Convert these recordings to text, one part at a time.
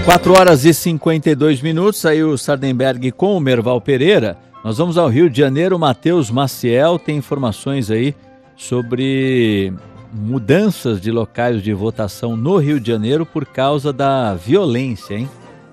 4h52, saiu o Sardenberg com o Merval Pereira. Nós vamos ao Rio de Janeiro. O Matheus Maciel tem informações aí sobre mudanças de locais de votação no Rio de Janeiro por causa da violência, hein?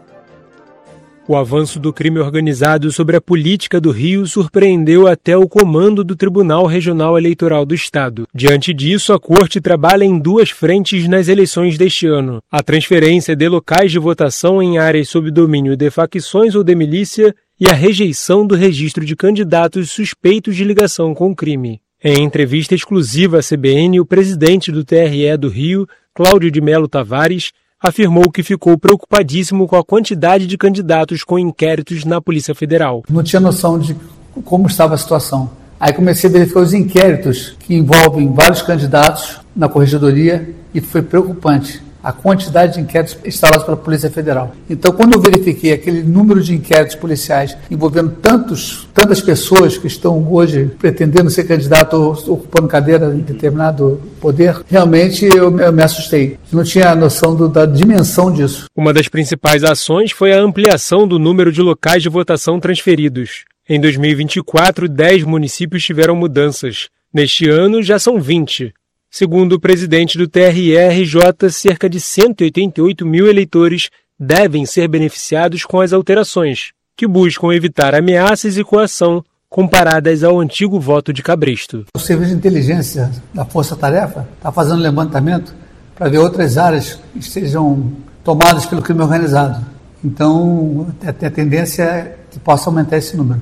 O avanço do crime organizado sobre a política do Rio surpreendeu até o comando do Tribunal Regional Eleitoral do Estado. Diante disso, a Corte trabalha em duas frentes nas eleições deste ano: a transferência de locais de votação em áreas sob domínio de facções ou de milícia e a rejeição do registro de candidatos suspeitos de ligação com o crime. Em entrevista exclusiva à CBN, o presidente do TRE do Rio, Cláudio de Melo Tavares, afirmou que ficou preocupadíssimo com a quantidade de candidatos com inquéritos na Polícia Federal. Não tinha noção de como estava a situação. Aí comecei a verificar os inquéritos que envolvem vários candidatos na corregedoria e foi preocupante a quantidade de inquéritos instalados pela Polícia Federal. Então, quando eu verifiquei aquele número de inquéritos policiais envolvendo tantas pessoas que estão hoje pretendendo ser candidato ou ocupando cadeira em determinado poder, realmente eu me assustei. Eu não tinha noção da dimensão disso. Uma das principais ações foi a ampliação do número de locais de votação transferidos. Em 2024, 10 municípios tiveram mudanças. Neste ano, já são 20. Segundo o presidente do TRE-RJ, cerca de 188 mil eleitores devem ser beneficiados com as alterações, que buscam evitar ameaças e coação comparadas ao antigo voto de cabresto. O Serviço de Inteligência da Força Tarefa está fazendo um levantamento para ver outras áreas que estejam tomadas pelo crime organizado. Então, a tendência é que possa aumentar esse número.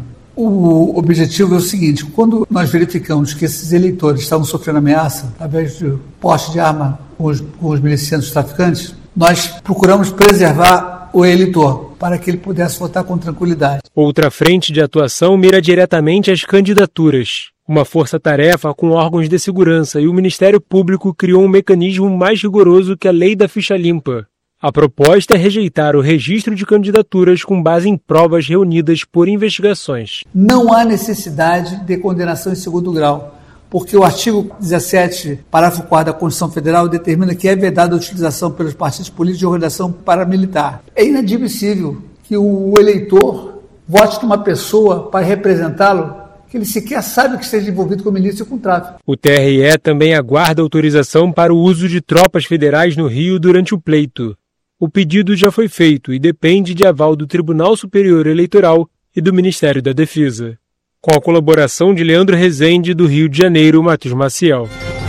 O objetivo é o seguinte: quando nós verificamos que esses eleitores estavam sofrendo ameaça através de porte de arma com os milicianos traficantes, nós procuramos preservar o eleitor para que ele pudesse votar com tranquilidade. Outra frente de atuação mira diretamente as candidaturas. Uma força-tarefa com órgãos de segurança e o Ministério Público criou um mecanismo mais rigoroso que a Lei da Ficha Limpa. A proposta é rejeitar o registro de candidaturas com base em provas reunidas por investigações. Não há necessidade de condenação em segundo grau, porque o artigo 17, parágrafo 4 da Constituição Federal determina que é vedada a utilização pelos partidos políticos de organização paramilitar. É inadmissível que o eleitor vote numa pessoa para representá-lo que ele sequer sabe que esteja envolvido com milícia e com tráfico. O TRE também aguarda autorização para o uso de tropas federais no Rio durante o pleito. O pedido já foi feito e depende de aval do Tribunal Superior Eleitoral e do Ministério da Defesa. Com a colaboração de Leandro Rezende, do Rio de Janeiro, Matheus Maciel.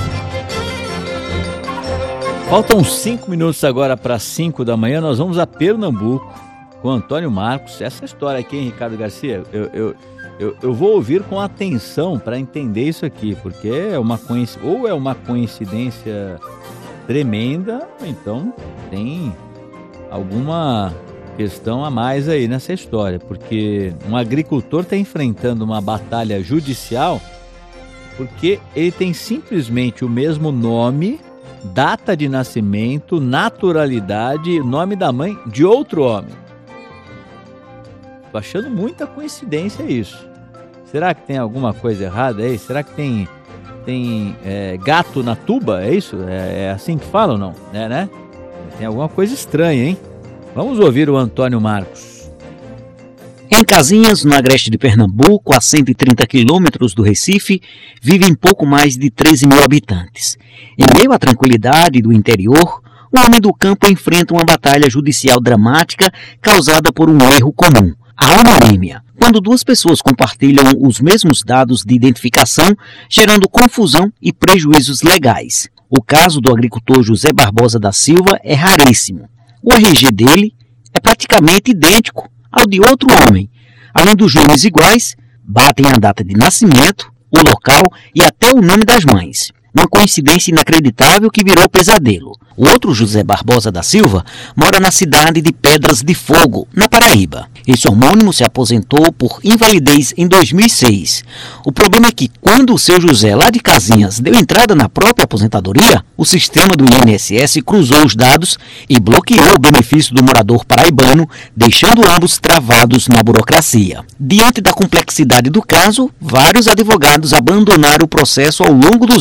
Faltam 5 minutos agora para 5 da manhã. Nós vamos a Pernambuco com Antônio Marcos. Essa história aqui, hein, Ricardo Garcia? Eu vou ouvir com atenção para entender isso aqui, porque é uma coincidência tremenda, ou então tem alguma questão a mais aí nessa história, porque um agricultor está enfrentando uma batalha judicial porque ele tem simplesmente o mesmo nome, data de nascimento, naturalidade, nome da mãe de outro homem. Tô achando muita coincidência isso. Será que tem alguma coisa errada aí? Será que tem gato na tuba? É isso? É assim que falam, não? É, né? Tem alguma coisa estranha, hein? Vamos ouvir o Antônio Marcos. Em Casinhas, no agreste de Pernambuco, a 130 quilômetros do Recife, vivem pouco mais de 13 mil habitantes. Em meio à tranquilidade do interior, o homem do campo enfrenta uma batalha judicial dramática causada por um erro comum, a homonímia, quando duas pessoas compartilham os mesmos dados de identificação, gerando confusão e prejuízos legais. O caso do agricultor José Barbosa da Silva é raríssimo. O RG dele é praticamente idêntico ao de outro homem. Além dos nomes iguais, batem a data de nascimento, o local e até o nome das mães. Uma coincidência inacreditável que virou pesadelo. O outro José Barbosa da Silva mora na cidade de Pedras de Fogo, na Paraíba. Esse homônimo se aposentou por invalidez em 2006. O problema é que quando o seu José, lá de Casinhas, deu entrada na própria aposentadoria, o sistema do INSS cruzou os dados e bloqueou o benefício do morador paraibano, deixando ambos travados na burocracia. Diante da complexidade do caso, vários advogados abandonaram o processo ao longo dos anos.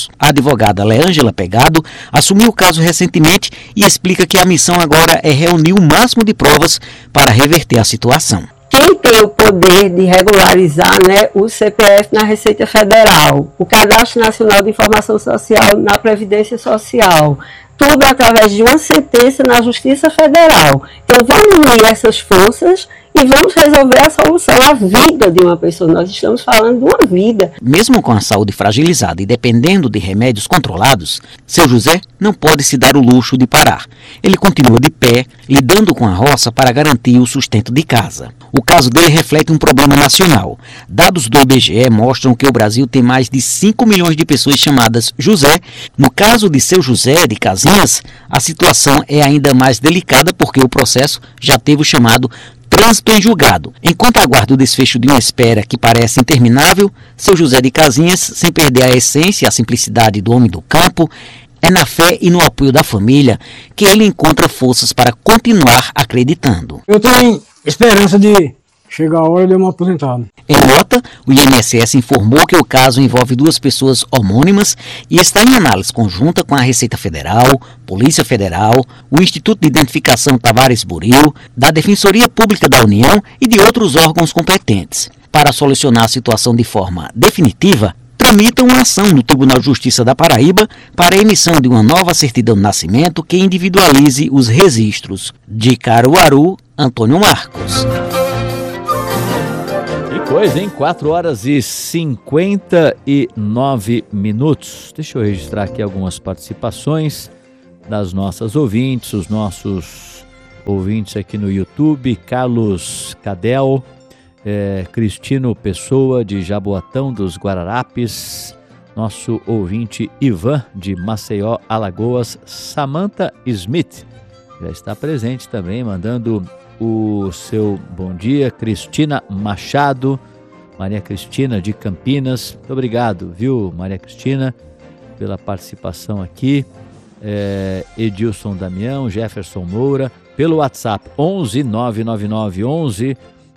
Marcos. A advogada Leângela Pegado assumiu o caso recentemente e explica que a missão agora é reunir o máximo de provas para reverter a situação. Quem tem o poder de regularizar, né, o CPF na Receita Federal, o Cadastro Nacional de Informação Social na Previdência Social, tudo através de uma sentença na Justiça Federal. Então vamos unir essas forças e vamos resolver a solução, a vida de uma pessoa. Nós estamos falando de uma vida. Mesmo com a saúde fragilizada e dependendo de remédios controlados, seu José não pode se dar o luxo de parar. Ele continua de pé, lidando com a roça para garantir o sustento de casa. O caso dele reflete um problema nacional. Dados do IBGE mostram que o Brasil tem mais de 5 milhões de pessoas chamadas José. No caso de seu José de Casinhas, a situação é ainda mais delicada porque o processo já teve o chamado trânsito em julgado. Enquanto aguarda o desfecho de uma espera que parece interminável, seu José de Casinhas, sem perder a essência e a simplicidade do homem do campo, é na fé e no apoio da família que ele encontra forças para continuar acreditando. Eu tenho esperança de chegar a hora de eu me aposentar. Em nota, o INSS informou que o caso envolve 2 pessoas homônimas e está em análise conjunta com a Receita Federal, Polícia Federal, o Instituto de Identificação Tavares Buril, da Defensoria Pública da União e de outros órgãos competentes. Para solucionar a situação de forma definitiva, tramita uma ação no Tribunal de Justiça da Paraíba para a emissão de uma nova certidão de nascimento que individualize os registros. De Caruaru, Antônio Marcos. Coisa, hein? 4h59. Deixa eu registrar aqui algumas participações das nossas ouvintes, os nossos ouvintes aqui no YouTube. Carlos Cadel, Cristino Pessoa, de Jaboatão dos Guararapes, nosso ouvinte Ivan, de Maceió, Alagoas, Samantha Smith, já está presente também, mandando o seu bom dia. Cristina Machado, Maria Cristina de Campinas, muito obrigado, viu, Maria Cristina, pela participação aqui. Edilson Damião, Jefferson Moura, pelo WhatsApp 11 999 11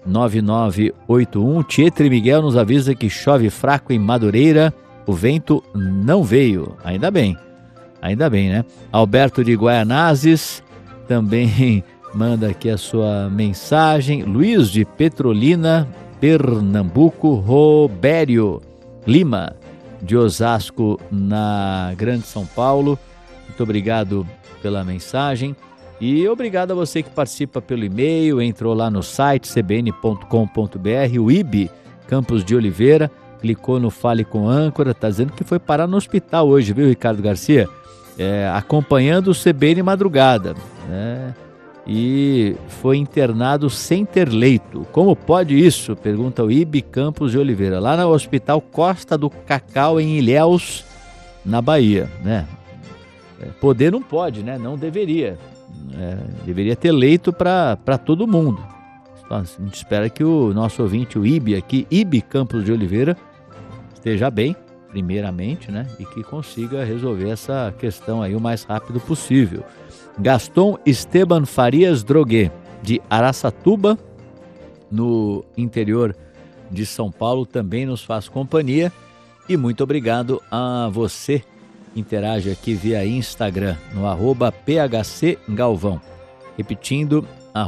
9981. Tietre Miguel nos avisa que chove fraco em Madureira, o vento não veio, ainda bem, né? Alberto de Guaianazes também manda aqui a sua mensagem. Luiz de Petrolina, Pernambuco. Robério Lima, de Osasco, na Grande São Paulo, muito obrigado pela mensagem. E obrigado a você que participa pelo e-mail, entrou lá no site cbn.com.br, o IB Campos de Oliveira, clicou no Fale com Âncora, está dizendo que foi parar no hospital hoje, viu, Ricardo Garcia? Acompanhando o CBN Madrugada, né? E foi internado sem ter leito. Como pode isso? Pergunta o IB Campos de Oliveira, lá no Hospital Costa do Cacau, em Ilhéus, na Bahia, né? Poder não pode, né? Não deveria. Deveria ter leito para todo mundo. A gente espera que o nosso ouvinte, o IB aqui, IB Campos de Oliveira, esteja bem, primeiramente, né? E que consiga resolver essa questão aí o mais rápido possível. Gaston Esteban Farias Droguet, de Araçatuba, no interior de São Paulo, também nos faz companhia. E muito obrigado a você que interage aqui via Instagram, no @PHCGalvão. Repetindo,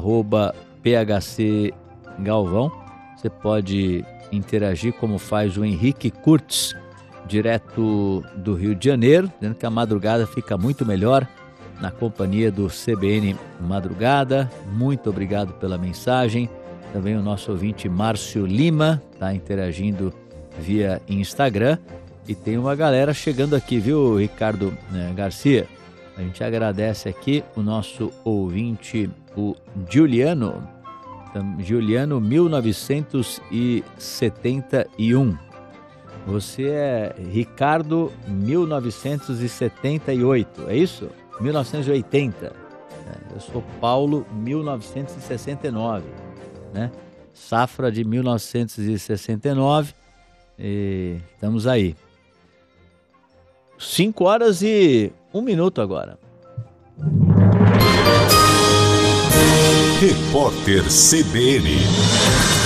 @PHCGalvão. Você pode interagir como faz o Henrique Kurtz, direto do Rio de Janeiro, dizendo que a madrugada fica muito melhor na companhia do CBN Madrugada. Muito obrigado pela mensagem. Também o nosso ouvinte Márcio Lima está interagindo via Instagram. E tem uma galera chegando aqui, viu, Ricardo Garcia? A gente agradece aqui o nosso ouvinte, o Giuliano 1971. Você é Ricardo 1978, é isso? 1980. Eu sou Paulo 1969, né? Safra de 1969. E estamos aí. 5h01 agora. Repórter CBN.